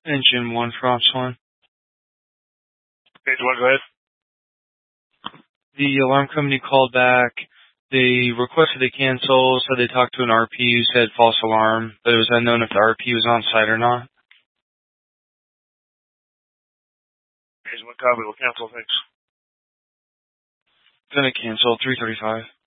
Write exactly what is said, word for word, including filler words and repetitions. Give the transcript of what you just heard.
Engine one for Ops one. Page one, go ahead. The alarm company called back. They requested a cancel, so they talked to an R P who said false alarm, but it was unknown if the R P was on site or not. Page one, copy. We'll cancel. Thanks. Gonna cancel three thirty-five.